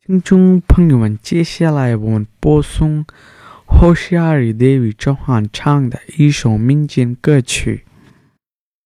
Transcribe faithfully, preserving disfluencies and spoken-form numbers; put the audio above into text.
听众朋友们，接下来我们播送侯夏里 Devi 周汉唱的一首民间歌曲。